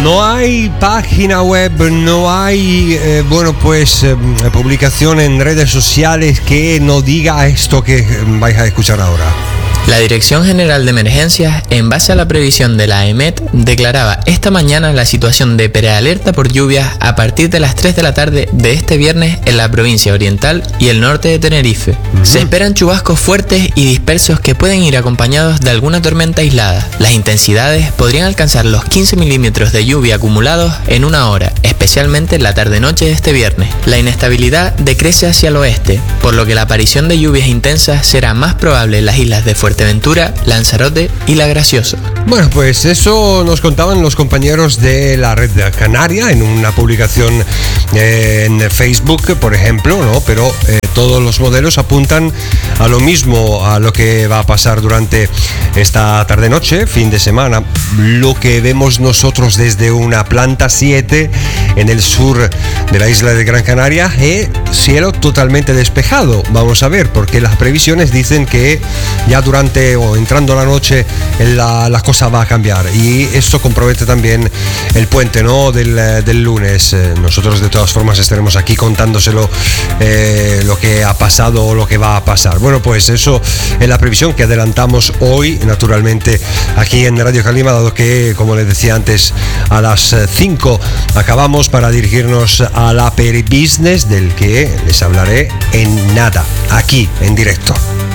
No hay página web, no hay, publicación en redes sociales que no diga esto que vais a escuchar ahora. La Dirección General de Emergencias, en base a la previsión de la EMET, declaraba esta mañana la situación de prealerta por lluvias a partir de las 3 de la tarde de este viernes en la provincia oriental y el norte de Tenerife. Se esperan chubascos fuertes y dispersos que pueden ir acompañados de alguna tormenta aislada. Las intensidades podrían alcanzar los 15 milímetros de lluvia acumulados en una hora, especialmente en la tarde-noche de este viernes. La inestabilidad decrece hacia el oeste, por lo que la aparición de lluvias intensas será más probable en las islas de Fuerteventura, Lanzarote y La Graciosa. Bueno, pues eso nos contaban los compañeros de la Red Canaria en una publicación en Facebook, por ejemplo, ¿no? Pero todos los modelos apuntan a lo mismo, a lo que va a pasar durante esta tarde-noche, fin de semana. Lo que vemos nosotros desde una planta 7 en el sur de la isla de Gran Canaria es cielo totalmente despejado. Vamos a ver, porque las previsiones dicen que ya durante o entrando la noche la cosa va a cambiar, y esto compromete también el puente, ¿no? del lunes. Nosotros de todas formas estaremos aquí contándoselo, lo que ha pasado o lo que va a pasar. Bueno, pues eso es la previsión que adelantamos hoy, naturalmente, aquí en Radio Calima, dado que, como les decía antes, a las 5 acabamos para dirigirnos a la Peri Business, del que les hablaré en nada, aquí en directo.